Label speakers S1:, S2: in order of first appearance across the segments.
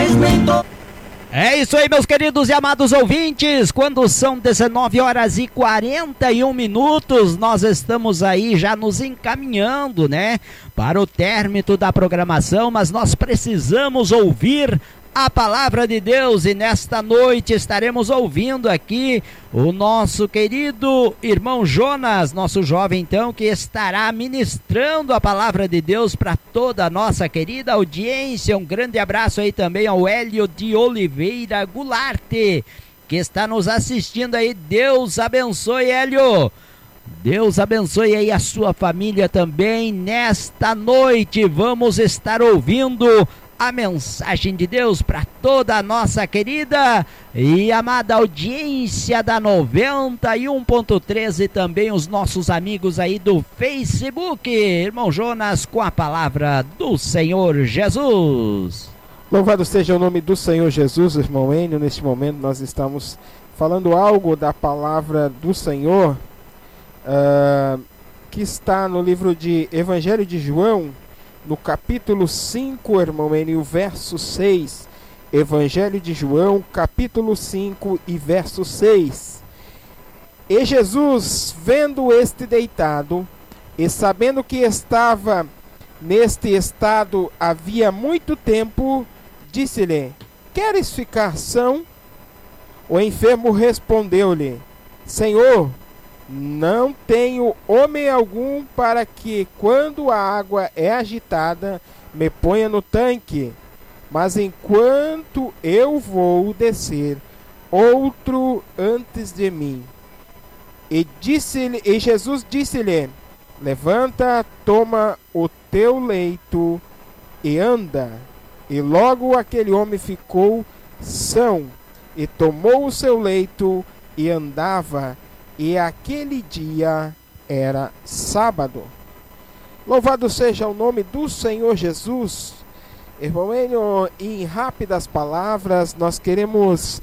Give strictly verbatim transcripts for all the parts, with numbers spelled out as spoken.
S1: mas nem todo.
S2: É isso aí, meus queridos e amados ouvintes, quando são dezenove horas e quarenta e um minutos, nós estamos aí já nos encaminhando, né, para o término da programação, mas nós precisamos ouvir a palavra de Deus e nesta noite estaremos ouvindo aqui o nosso querido irmão Jonas, nosso jovem então, que estará ministrando a palavra de Deus para toda a nossa querida audiência. Um grande abraço aí também ao Hélio de Oliveira Goulart, que está nos assistindo aí. Deus abençoe, Hélio. Deus abençoe aí a sua família também. Nesta noite vamos estar ouvindo a mensagem de Deus para toda a nossa querida e amada audiência da noventa e um ponto três e também os nossos amigos aí do Facebook. Irmão Jonas, com a palavra do Senhor Jesus.
S3: Louvado seja o nome do Senhor Jesus, irmão Enio. Neste momento nós estamos falando algo da palavra do Senhor, uh, que está no livro de Evangelho de João, no capítulo cinco, irmão Enio, verso seis. Evangelho de João, capítulo cinco e verso seis. E Jesus, vendo este deitado, e sabendo que estava neste estado havia muito tempo, disse-lhe: queres ficar são? O enfermo respondeu-lhe: Senhor, não tenho homem algum para que, quando a água é agitada, me ponha no tanque. Mas enquanto eu vou descer, outro antes de mim. E, disse-lhe, e Jesus disse-lhe: levanta, toma o teu leito e anda. E logo aquele homem ficou são, e tomou o seu leito e andava. E aquele dia era sábado. Louvado seja o nome do Senhor Jesus. Irmão Enio, em rápidas palavras, nós queremos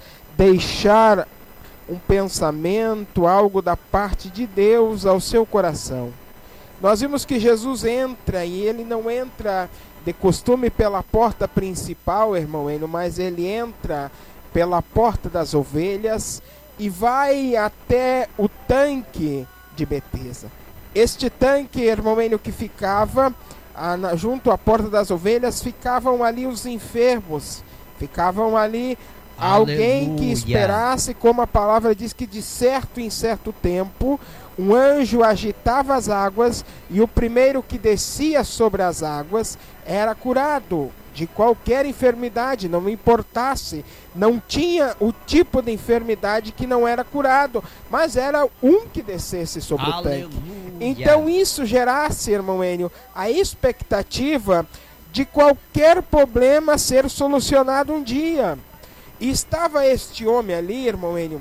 S3: deixar um pensamento, algo da parte de Deus ao seu coração. Nós vimos que Jesus entra, e ele não entra de costume pela porta principal, irmão Enio, mas ele entra pela porta das ovelhas e vai até o tanque de Betesda. Este tanque, irmão Enio, que ficava ah, na, junto à porta das ovelhas, ficavam ali os enfermos, ficavam ali Aleluia. Alguém que esperasse, como a palavra diz que de certo em certo tempo, um anjo agitava as águas, e o primeiro que descia sobre as águas era curado de qualquer enfermidade, não importasse, não tinha o tipo de enfermidade que não era curado, mas era um que descesse sobre Aleluia. O tanque. Então isso gerasse, irmão Enio, a expectativa de qualquer problema ser solucionado um dia. E estava este homem ali, irmão Enio,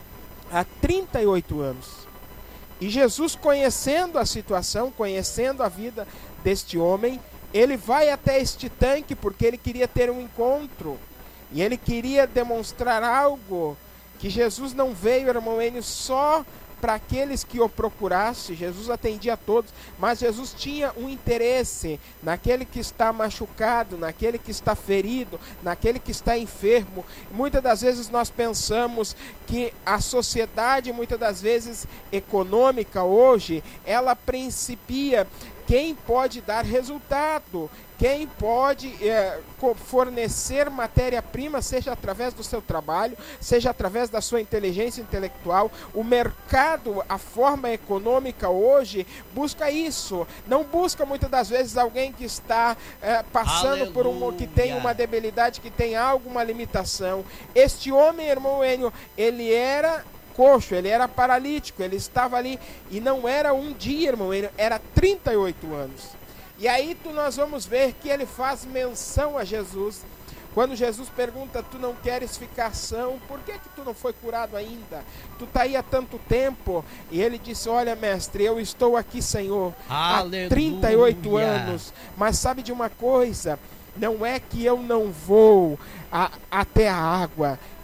S3: há trinta e oito anos. E Jesus, conhecendo a situação, conhecendo a vida deste homem, ele vai até este tanque porque ele queria ter um encontro. E ele queria demonstrar algo que Jesus não veio, irmão Enio, só para aqueles que o procurassem. Jesus atendia a todos, mas Jesus tinha um interesse naquele que está machucado, naquele que está ferido, naquele que está enfermo. Muitas das vezes nós pensamos que a sociedade, muitas das vezes econômica hoje, ela principia quem pode dar resultado, quem pode é, fornecer matéria-prima, seja através do seu trabalho, seja através da sua inteligência intelectual. O mercado, a forma econômica hoje, busca isso. Não busca muitas das vezes alguém que está é, passando Aleluia. Por um, que tem uma debilidade, que tem alguma limitação. Este homem, irmão Enio, ele era coxo, ele era paralítico, ele estava ali, e não era um dia, irmão, ele era trinta e oito anos. E aí tu, nós vamos ver que ele faz menção a Jesus, quando Jesus pergunta: tu não queres ficar são? Por que que tu não foi curado ainda? Tu está aí há tanto tempo. E ele disse: olha, mestre, eu estou aqui, Senhor, Aleluia. Há trinta e oito anos, mas sabe de uma coisa? Não é que eu não vou a, até a água,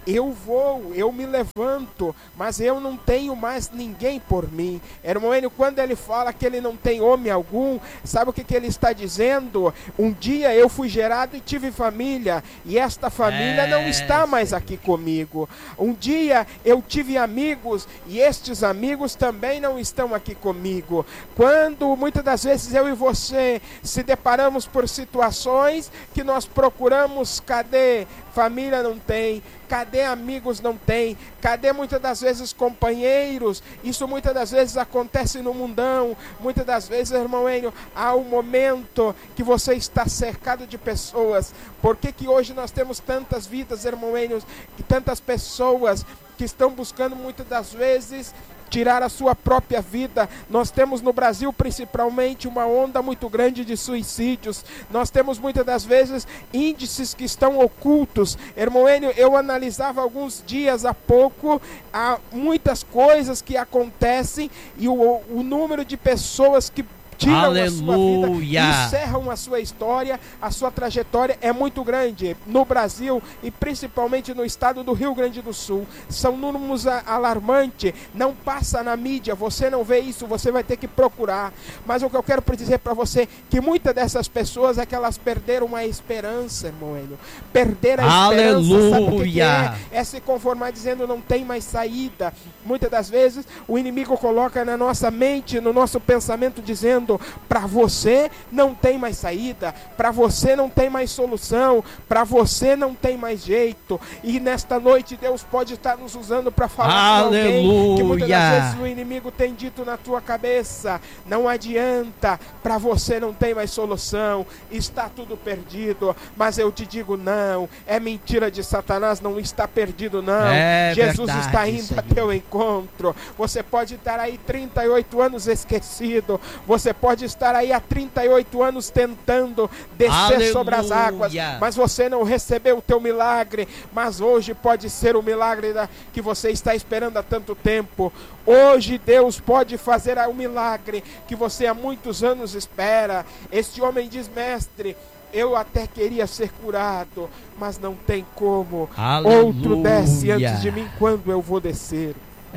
S3: eu vou, eu me levanto, mas eu não tenho mais ninguém por mim. Irmão Enio, quando ele fala que ele não tem homem algum, sabe o que, que ele está dizendo? Um dia eu fui gerado e tive família, e esta família é, não está mais aqui comigo. Um dia eu tive amigos, e estes amigos também não estão aqui comigo. Quando muitas das vezes eu e você se deparamos por situações que nós procuramos, cadê? Família não tem, cadê amigos não tem, cadê muitas das vezes companheiros? Isso muitas das vezes acontece no mundão, muitas das vezes, irmão Enio, há um momento que você está cercado de pessoas. Por que que hoje nós temos tantas vidas, irmão Enio, e tantas pessoas que estão buscando muitas das vezes tirar a sua própria vida? Nós temos no Brasil principalmente uma onda muito grande de suicídios. Nós temos muitas das vezes índices que estão ocultos. Irmão Enio, eu analisava alguns dias há pouco há muitas coisas que acontecem e o, o número de pessoas que tiram Aleluia. A sua vida, encerram a sua história, a sua trajetória é muito grande no Brasil e principalmente no estado do Rio Grande do Sul. São números alarmantes, não passa na mídia, você não vê isso, você vai ter que procurar. Mas o que eu quero dizer para você, que muitas dessas pessoas é que elas perderam a esperança, irmão Enio. Perderam a
S2: Aleluia.
S3: Esperança, sabe o que que é? É se conformar dizendo não tem mais saída. Muitas das vezes o inimigo coloca na nossa mente, no nosso pensamento, dizendo: para você não tem mais saída, para você não tem mais solução, para você não tem mais jeito. E nesta noite Deus pode estar nos usando para falar com alguém que muitas das vezes o inimigo tem dito na tua cabeça: não adianta, para você não tem mais solução, está tudo perdido. Mas eu te digo, não, é mentira de Satanás, não está perdido não. É Jesus verdade, está indo a teu encontro. Você pode estar aí trinta e oito anos esquecido, você pode estar aí há trinta e oito anos tentando descer Aleluia. Sobre as águas, mas você não recebeu o teu milagre. Mas hoje pode ser o milagre da, que você está esperando há tanto tempo. Hoje Deus pode fazer o milagre que você há muitos anos espera. Este homem diz: mestre, eu até queria ser curado, mas não tem como. Aleluia. Outro desce antes de mim, quando eu vou descer?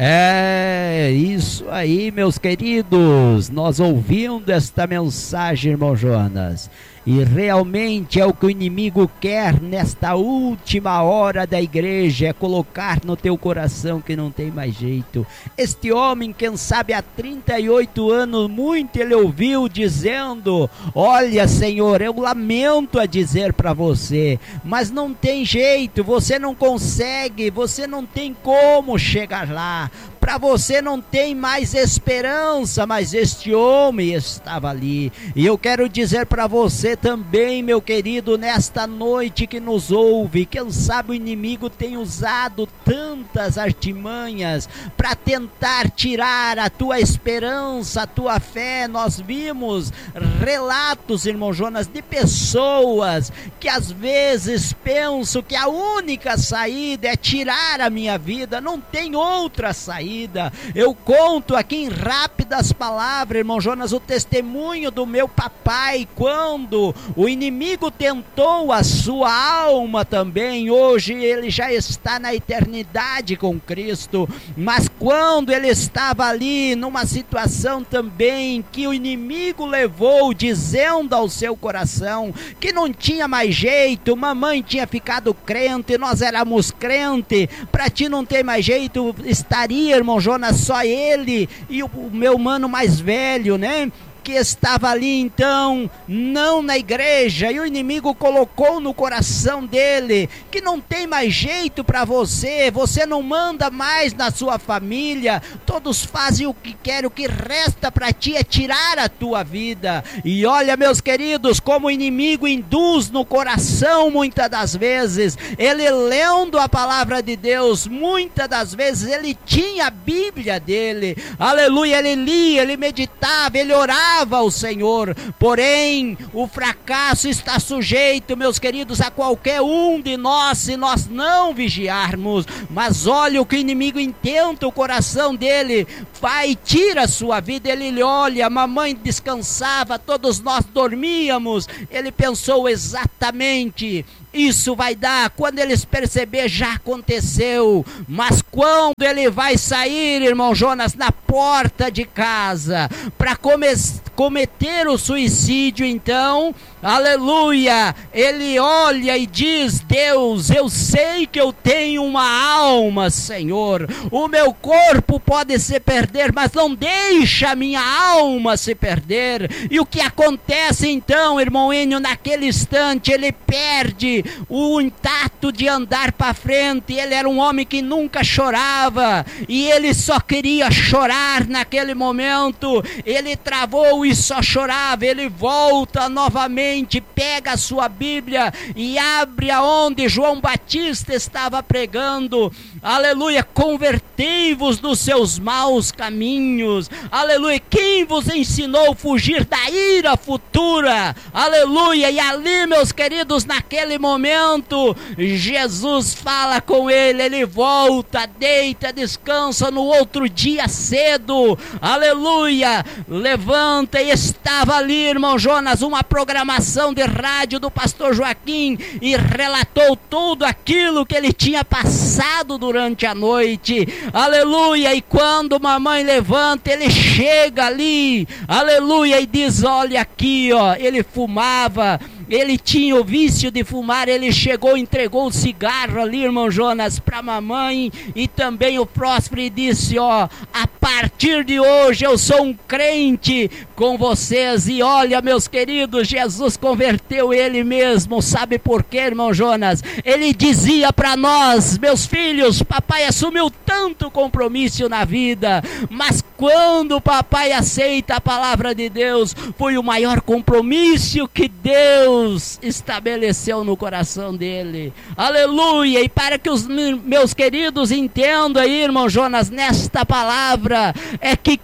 S2: É isso aí, meus queridos. Nós ouvindo esta mensagem, irmão Jonas, e realmente é o que o inimigo quer nesta última hora da igreja, é colocar no teu coração que não tem mais jeito. Este homem, quem sabe há trinta e oito anos, muito ele ouviu dizendo: olha, Senhor, eu lamento a dizer para você, mas não tem jeito, você não consegue, você não tem como chegar lá. Para você não tem mais esperança, mas este homem estava ali. E eu quero dizer para você também, meu querido, nesta noite que nos ouve, quem sabe o inimigo tem usado tantas artimanhas para tentar tirar a tua esperança, a tua fé. Nós vimos relatos, irmão Jonas, de pessoas que às vezes pensam que a única saída é tirar a minha vida, não tem outra saída. Eu conto aqui em rápidas palavras, irmão Jonas, o testemunho do meu papai, quando o inimigo tentou a sua alma também. Hoje ele já está na eternidade com Cristo, mas quando ele estava ali numa situação também que o inimigo levou, dizendo ao seu coração que não tinha mais jeito, mamãe tinha ficado crente, nós éramos crente, para ti não tem mais jeito, estaria, irmão Jonas, só ele e o, o meu mano mais velho, né? Que estava ali então, não na igreja, e o inimigo colocou no coração dele que não tem mais jeito para você, você não manda mais na sua família, todos fazem o que querem, o que resta para ti é tirar a tua vida. E olha, meus queridos, como o inimigo induz no coração muitas das vezes, ele lendo a palavra de Deus, muitas das vezes ele tinha a Bíblia dele, aleluia, ele lia, ele meditava, ele orava ao Senhor, porém o fracasso está sujeito, meus queridos, a qualquer um de nós, se nós não vigiarmos. Mas olha o que o inimigo intenta o coração dele, vai, tira a sua vida. Ele olha, a mamãe descansava, todos nós dormíamos, ele pensou exatamente, isso vai dar. Quando eles perceber, já aconteceu. Mas quando ele vai sair, irmão Jonas, na porta de casa, para come cometer o suicídio, então, aleluia, ele olha e diz: Deus, eu sei que eu tenho uma alma, Senhor, o meu corpo pode se perder, mas não deixa a minha alma se perder. E o que acontece então, irmão Enio, naquele instante, ele perde o intacto de andar para frente. Ele era um homem que nunca chorava, e ele só queria chorar naquele momento. Ele travou e só chorava. Ele volta novamente, pega a sua Bíblia e abre aonde João Batista estava pregando. Aleluia, convertei-vos dos seus maus caminhos. Aleluia, quem vos ensinou a fugir da ira futura? Aleluia, e ali, meus queridos, naquele momento, Jesus fala com ele, ele volta, deita, descansa. No outro dia cedo, aleluia, levanta, e estava ali, irmão Jonas, uma programação de rádio do pastor Joaquim, e relatou tudo aquilo que ele tinha passado durante a noite. Aleluia, e quando mamãe levanta, ele chega ali, aleluia, e diz: olha aqui, ó, ele fumava, ele tinha o vício de fumar. Ele chegou, entregou o cigarro ali, irmão Jonas, para a mamãe e também o Próspero, e disse: ó, a partir de hoje eu sou um crente com vocês. E olha, meus queridos, Jesus converteu ele mesmo. Sabe por quê, irmão Jonas? Ele dizia para nós: meus filhos, papai assumiu tanto compromisso na vida, mas quando o papai aceita a palavra de Deus, foi o maior compromisso que Deus estabeleceu no coração dele. Aleluia! E para que os meus queridos entendam aí, irmão Jonas, nesta palavra, é que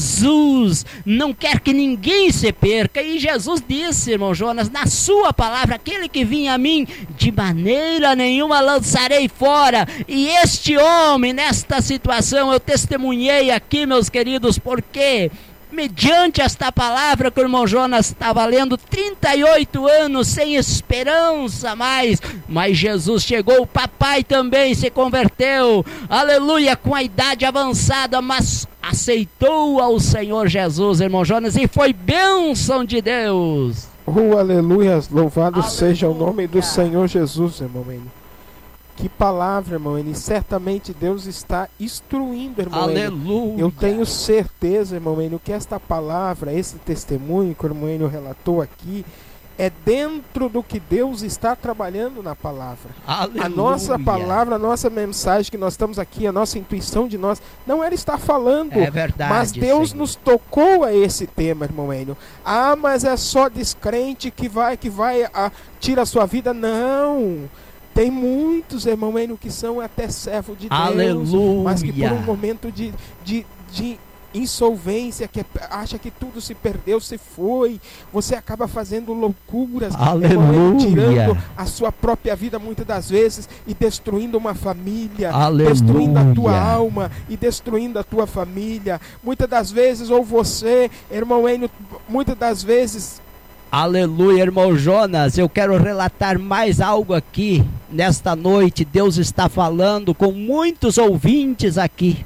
S2: Jesus não quer que ninguém se perca. E Jesus disse, irmão Jonas, na sua palavra: aquele que vinha a mim, de maneira nenhuma lançarei fora. E este homem, nesta situação, eu testemunhei aqui, meus queridos, porque mediante esta palavra que o irmão Jonas estava lendo, trinta e oito anos sem esperança mais, mas Jesus chegou. O papai também se converteu, aleluia, com a idade avançada, mas aceitou ao Senhor Jesus, irmão Jonas, e foi bênção de Deus.
S3: Oh, aleluia, louvado aleluia. Seja o nome do Senhor Jesus, irmão Enio. Que palavra, irmão Enio. Certamente Deus está instruindo, irmão
S2: Aleluia.
S3: Enio. Eu tenho certeza, irmão Enio, que esta palavra, esse testemunho que o irmão Enio relatou aqui, é dentro do que Deus está trabalhando na palavra.
S2: Aleluia.
S3: A nossa palavra, a nossa mensagem que nós estamos aqui, a nossa intuição de nós, não era estar falando.
S2: É verdade,
S3: mas Deus
S2: Senhor.
S3: nos tocou a esse tema, irmão Enio. Ah, mas é só descrente que vai, que vai a, tira a sua vida. Não. Tem muitos, irmão Enio, que são até servo de Deus,
S2: aleluia,
S3: mas que por um momento de, de, de insolvência, que acha que tudo se perdeu, se foi, você acaba fazendo loucuras,
S2: aleluia,
S3: Enio, tirando a sua própria vida muitas das vezes e destruindo uma família,
S2: aleluia,
S3: destruindo a tua alma e destruindo a tua família. Muitas das vezes, ou você, irmão Enio, muitas das vezes...
S2: Aleluia, irmão Jonas, eu quero relatar mais algo aqui nesta noite. Deus está falando com muitos ouvintes aqui.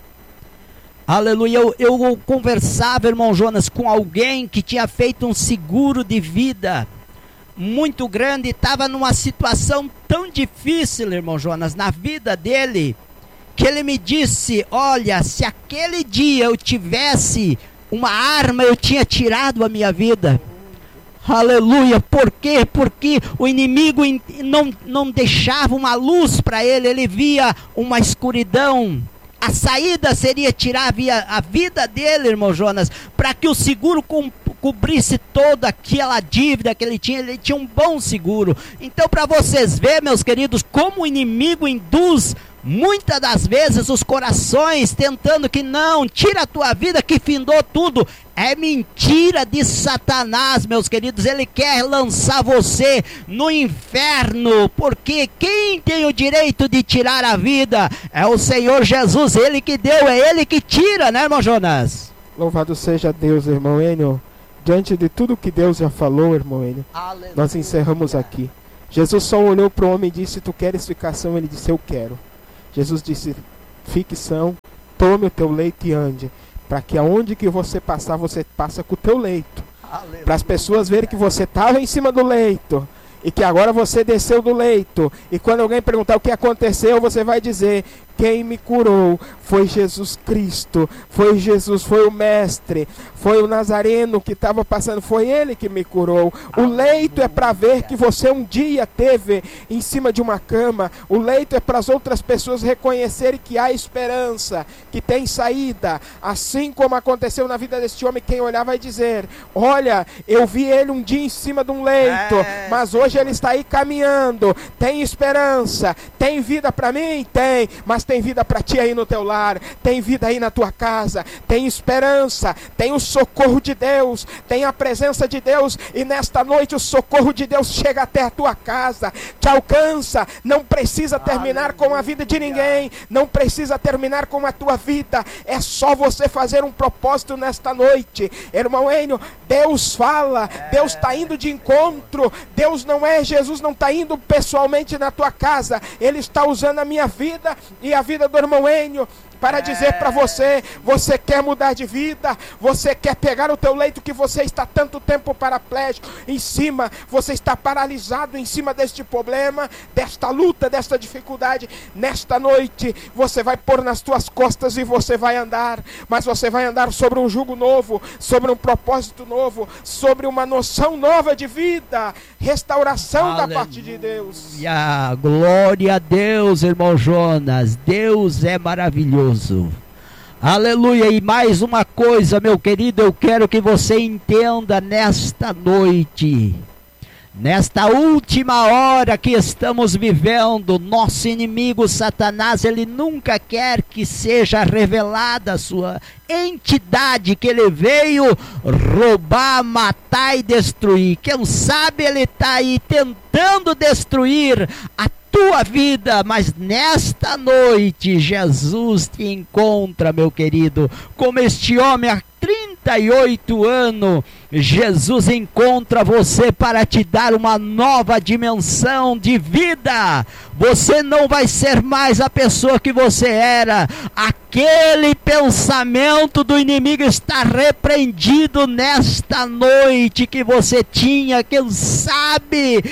S2: Aleluia, eu, eu conversava, irmão Jonas, com alguém que tinha feito um seguro de vida muito grande, estava numa situação tão difícil, irmão Jonas, na vida dele, que ele me disse: olha, se aquele dia eu tivesse uma arma, eu tinha tirado a minha vida. Aleluia, por quê? Porque o inimigo não, não deixava uma luz para ele, ele via uma escuridão. A saída seria tirar a vida dele, irmão Jonas, para que o seguro co cobrisse toda aquela dívida que ele tinha. Ele tinha um bom seguro. Então, para vocês verem, meus queridos, como o inimigo induz muitas das vezes os corações, tentando que não, tira a tua vida que findou tudo. É mentira de Satanás, meus queridos. Ele quer lançar você no inferno, porque quem tem o direito de tirar a vida é o Senhor Jesus. Ele que deu, é Ele que tira, né, irmão Jonas?
S3: Louvado seja Deus, irmão Enio. Diante de tudo que Deus já falou, irmão Enio, nós encerramos aqui. Jesus só olhou para o homem e disse: tu queres ficar são? Ele disse: eu quero. Jesus disse: fique são, tome o teu leito e ande, para que aonde que você passar, você passa com o teu leito, para as pessoas verem que você estava em cima do leito e que agora você desceu do leito, e quando alguém perguntar o que aconteceu, você vai dizer: quem me curou foi Jesus Cristo, foi Jesus, foi o Mestre, foi o Nazareno que estava passando, foi Ele que me curou. O leito é para ver que você um dia teve em cima de uma cama, o leito é para as outras pessoas reconhecerem que há esperança, que tem saída, assim como aconteceu na vida deste homem. Quem olhar vai dizer: olha, eu vi ele um dia em cima de um leito, mas hoje ele está aí caminhando, tem esperança, tem vida para mim? Tem, mas tem vida para ti aí no teu lar, tem vida aí na tua casa, tem esperança, tem o socorro de Deus, tem a presença de Deus, e nesta noite o socorro de Deus chega até a tua casa, te alcança. Não precisa terminar Aleluia. Com a vida de ninguém, não precisa terminar com a tua vida, é só você fazer um propósito nesta noite. Irmão Enio, Deus fala, Deus está indo de encontro, Deus não é, Jesus não está indo pessoalmente na tua casa, Ele está usando a minha vida e a vida do irmão Enio para dizer para você: você quer mudar de vida, você quer pegar o teu leito que você está tanto tempo paraplégico em cima, você está paralisado em cima deste problema, desta luta, desta dificuldade. Nesta noite você vai pôr nas tuas costas e você vai andar, mas você vai andar sobre um jugo novo, sobre um propósito novo, sobre uma noção nova de vida, restauração Aleluia. Da parte de Deus.
S2: Glória a Deus, irmão Jonas, Deus é maravilhoso. Aleluia. E mais uma coisa, meu querido, eu quero que você entenda nesta noite, nesta última hora que estamos vivendo, nosso inimigo Satanás, ele nunca quer que seja revelada a sua entidade, que ele veio roubar, matar e destruir. Quem sabe ele está aí tentando destruir a tua vida, mas nesta noite Jesus te encontra, meu querido, como este homem há trinta e oito anos, Jesus encontra você para te dar uma nova dimensão de vida. Você não vai ser mais a pessoa que você era. Aquele pensamento do inimigo está repreendido nesta noite que você tinha, quem sabe,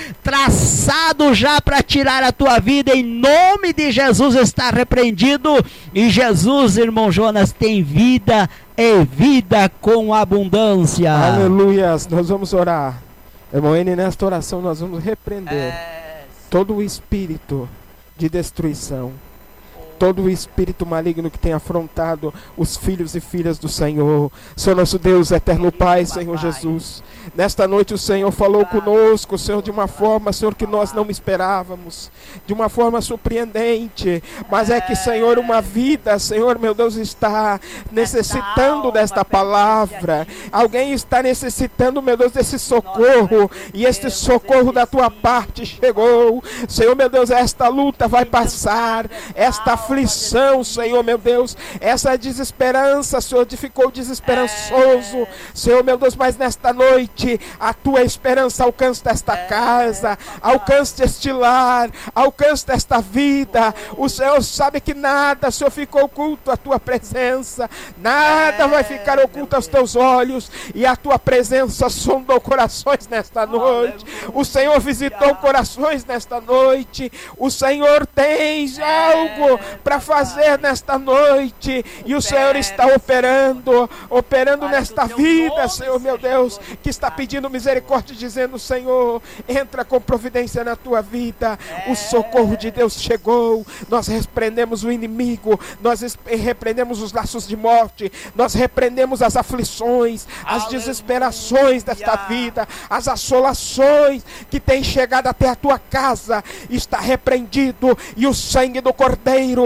S2: traçado já para tirar a tua vida. Em nome de Jesus está repreendido. E Jesus, irmão Jonas, tem vida e vida com abundância.
S3: Aleluia. Nós vamos orar, irmão N, nesta oração nós vamos repreender é... todo o espírito de destruição, todo o espírito maligno que tem afrontado os filhos e filhas do Senhor. Senhor nosso Deus, eterno Pai, Senhor Jesus, nesta noite o Senhor falou conosco, Senhor, de uma forma, Senhor, que nós não esperávamos, de uma forma surpreendente, mas é que, Senhor, uma vida, Senhor, meu Deus, está necessitando desta palavra. Alguém está necessitando, meu Deus, desse socorro, e este socorro da tua parte chegou. Senhor, meu Deus, esta luta vai passar, esta aflição, Senhor, meu Deus, essa desesperança, Senhor, ficou desesperançoso, Senhor, meu Deus, mas nesta noite a tua esperança alcança esta casa, alcança este lar, alcança esta vida. O Senhor sabe que nada, Senhor, ficou oculto à tua presença, nada vai ficar oculto aos teus olhos, e a tua presença sondou corações nesta noite. O Senhor visitou corações nesta noite. O Senhor tem algo para fazer nesta noite, e o Senhor está operando, operando nesta vida, Senhor, meu Deus, que está pedindo misericórdia, dizendo: Senhor, entra com providência na tua vida. O socorro de Deus chegou. Nós repreendemos o inimigo, nós repreendemos os laços de morte, nós repreendemos as aflições, as desesperações desta vida, as assolações que têm chegado até a tua casa. Está repreendido, e o sangue do Cordeiro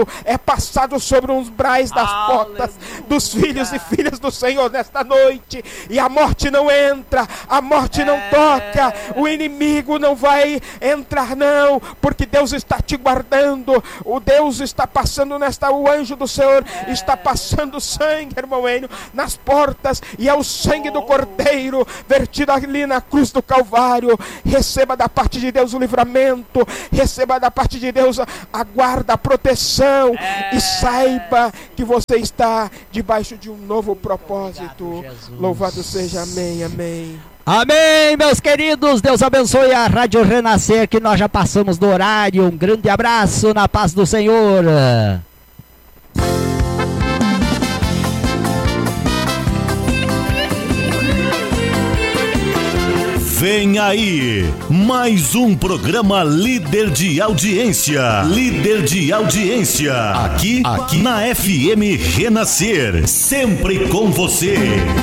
S3: Cordeiro é passado sobre os umbrais das
S2: Aleluia.
S3: portas dos filhos e filhas do Senhor nesta noite, e a morte não entra, a morte não
S2: É.
S3: toca, o inimigo não vai entrar não, porque Deus está te guardando, o Deus está passando nesta, o anjo do Senhor
S2: É.
S3: está passando sangue, irmão Enio, nas portas, e é o sangue do Cordeiro vertido ali na cruz do Calvário. Receba da parte de Deus o livramento, receba da parte de Deus a, a guarda, a proteção,
S2: É.
S3: e saiba que você está debaixo de um novo propósito.
S2: Obrigado, Jesus.
S3: Louvado seja, amém, amém.
S2: Amém, meus queridos. Deus abençoe a Rádio Renascer, que nós já passamos do horário. Um grande abraço na paz do Senhor.
S1: Vem aí, mais um programa líder de audiência. Líder de audiência. Aqui, aqui na F M Renascer. Sempre com você.